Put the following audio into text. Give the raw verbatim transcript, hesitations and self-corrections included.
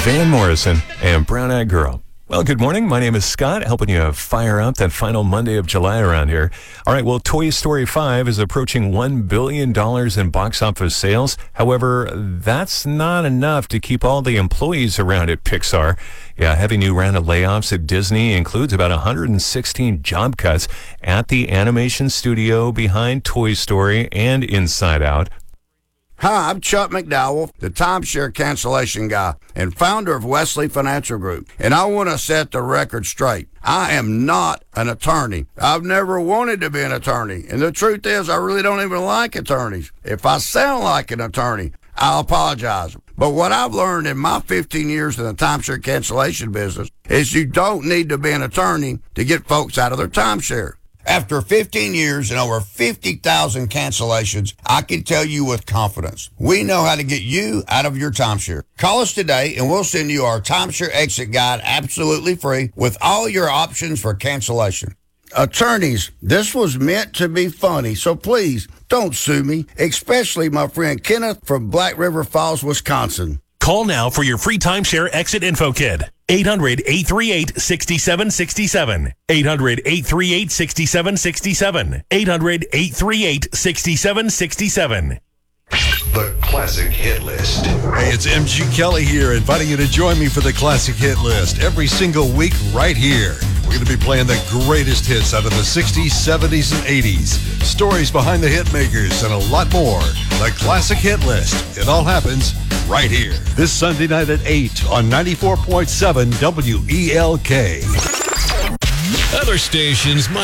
Van Morrison and Brown Eyed Girl. Well, good morning. My name is Scott, helping you fire up that final Monday of July around here. All right, well, Toy Story five is approaching one billion dollars in box office sales. However, that's not enough to keep all the employees around at Pixar. Yeah, a heavy new round of layoffs at Disney includes about one hundred sixteen job cuts at the animation studio behind Toy Story and Inside Out. Hi, I'm Chuck McDowell, the timeshare cancellation guy and founder of Wesley Financial Group, and I want to set the record straight. I am not an attorney. I've never wanted to be an attorney, and the truth is I really don't even like attorneys. If I sound like an attorney, I'll apologize. But what I've learned in my fifteen years in the timeshare cancellation business is you don't need to be an attorney to get folks out of their timeshare. After fifteen years and over fifty thousand cancellations, I can tell you with confidence, we know how to get you out of your timeshare. Call us today and we'll send you our timeshare exit guide absolutely free with all your options for cancellation. Attorneys, this was meant to be funny, so please don't sue me, especially my friend Kenneth from Black River Falls, Wisconsin. Call now for your free timeshare exit info kit. eight hundred, eight three eight, six seven six seven. eight hundred, eight three eight, six seven six seven. eight hundred, eight three eight, six seven six seven. The Classic Hit List. Hey, it's M G Kelly here, inviting you to join me for the Classic Hit List every single week right here. We're going to be playing the greatest hits out of the sixties, seventies, and eighties, stories behind the hit makers, and a lot more. The Classic Hit List. It all happens right here. This Sunday night at eight on ninety-four point seven W E L K. Other stations might